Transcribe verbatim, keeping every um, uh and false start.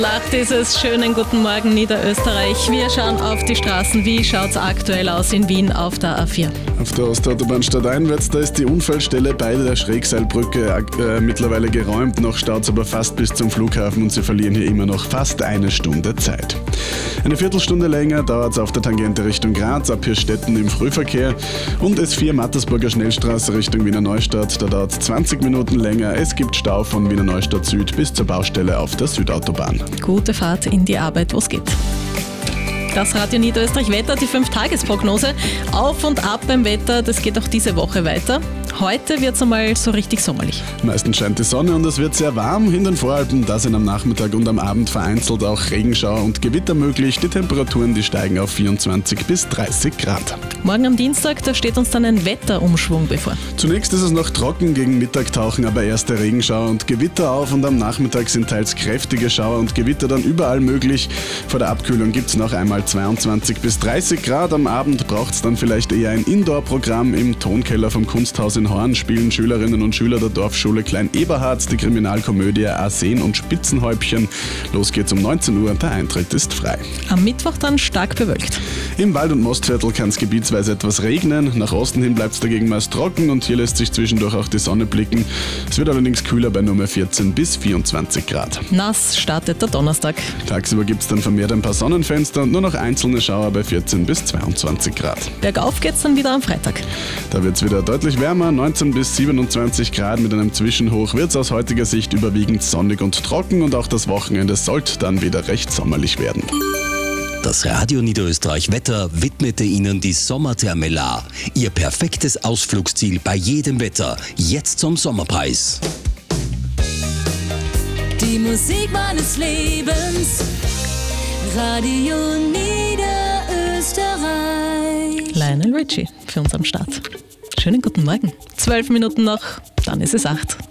Nach dieses schönen guten Morgen Niederösterreich. Wir schauen auf die Straßen. Wie schaut es aktuell aus in Wien auf der A vier? Auf der Ostautobahn stadteinwärts, da ist die Unfallstelle bei der Schrägseilbrücke äh, mittlerweile geräumt. Noch staut es aber fast bis zum Flughafen und sie verlieren hier immer noch fast eine Stunde Zeit. Eine Viertelstunde länger dauert es auf der Tangente Richtung Graz, ab Hirstetten im Frühverkehr. Und S vier Mattersburger Schnellstraße Richtung Wiener Neustadt, da dauert es zwanzig Minuten länger. Es gibt Stau von Wiener Neustadt Süd bis zur Baustelle auf der Südautobahn. Gute Fahrt in die Arbeit, wo es geht. Das Radio Niederösterreich Wetter, die fünf Tagesprognose. Auf und ab beim Wetter, das geht auch diese Woche weiter. Heute wird es einmal so richtig sommerlich. Meistens scheint die Sonne und es wird sehr warm. In den Voralpen, da sind am Nachmittag und am Abend vereinzelt auch Regenschauer und Gewitter möglich. Die Temperaturen, die steigen auf vierundzwanzig bis dreißig Grad. Morgen am Dienstag, da steht uns dann ein Wetterumschwung bevor. Zunächst ist es noch trocken, gegen Mittag tauchen aber erste Regenschauer und Gewitter auf und am Nachmittag sind teils kräftige Schauer und Gewitter dann überall möglich. Vor der Abkühlung gibt es noch einmal zweiundzwanzig bis dreißig Grad. Am Abend braucht es dann vielleicht eher ein Indoor-Programm. Im Tonkeller vom Kunsthaus in Horn spielen Schülerinnen und Schüler der Dorfschule Klein-Eberhardt die Kriminalkomödie Arsen und Spitzenhäubchen. Los geht's um neunzehn Uhr, der Eintritt ist frei. Am Mittwoch dann stark bewölkt. Im Wald- und Mostviertel kann es gebietsweise etwas regnen. Nach Osten hin bleibt es dagegen meist trocken und hier lässt sich zwischendurch auch die Sonne blicken. Es wird allerdings kühler bei nur mehr vierzehn bis vierundzwanzig Grad. Nass startet der Donnerstag. Tagsüber gibt es dann vermehrt ein paar Sonnenfenster und nur noch einzelne Schauer bei vierzehn bis zweiundzwanzig Grad. Bergauf geht's dann wieder am Freitag. Da wird es wieder deutlich wärmer, neunzehn bis siebenundzwanzig Grad mit einem Zwischenhoch. Wird es aus heutiger Sicht überwiegend sonnig und trocken und auch das Wochenende sollte dann wieder recht sommerlich werden. Das Radio Niederösterreich Wetter widmete Ihnen die Sommertherme Lahr. Ihr perfektes Ausflugsziel bei jedem Wetter. Jetzt zum Sommerpreis. Die Musik meines Lebens. Radio Niederösterreich. Lionel Richie für uns am Start. Schönen guten Morgen. Zwölf Minuten noch, dann ist es acht.